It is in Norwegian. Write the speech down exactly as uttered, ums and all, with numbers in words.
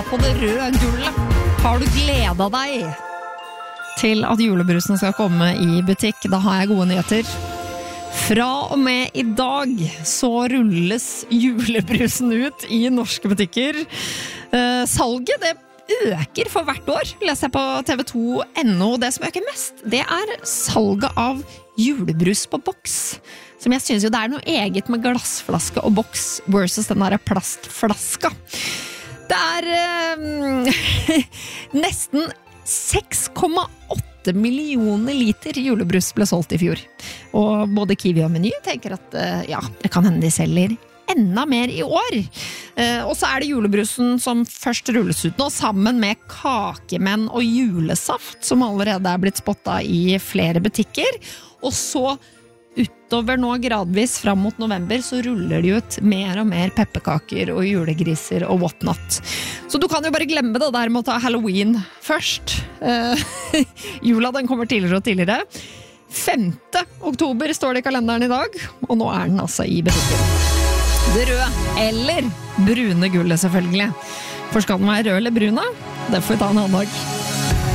På det røde gullet har du gledet deg til at julebrusen skal komme i butikk. Da har jeg gode nyheter. Fra og med i dag så rulles julebrusen ut i norske butikker. Eh, salget, det øker for hvert år, leser jeg på T V to punktum N O. Det som øker mest, det er salget av julebrus på boks. Som jeg synes jo det er noe eget med glassflaske og boks versus den der plastflaska. Det er eh, nesten seks komma åtte millioner liter julebrus ble solgt i fjor. Og både Kiwi og Meny tenker at eh, ja, det kan hende de selger enda mer i år. Eh, og så er det julebrusen som først rulles ut nå, sammen med kakemenn og julesaft, som allerede er blitt spottet i flere butikker. Og så utover nå gradvis fram mot november så ruller de ut mer og mer pepperkaker og julegriser og whatnot. Så du kan jo bare glemme det der med å ta Halloween først. Eh, jula den kommer tidligere og tidligere. femte oktober står det i kalenderen i dag, og nå er den altså i butikken. Det røde eller brune gullet selvfølgelig. For skal den være rød eller brune? Det får vi ta en annen dag.